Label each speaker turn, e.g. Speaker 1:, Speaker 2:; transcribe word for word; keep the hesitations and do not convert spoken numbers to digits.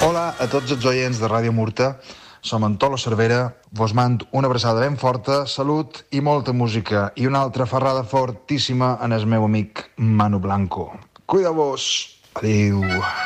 Speaker 1: Hola a tots els oients de Ràdio Murta. Som en Tolo Cervera. Vos mando una abraçada ben forta, salut i molta música. I una altra ferrada fortíssima en el meu amic Manu Blanco. Cuida-vos. Adéu.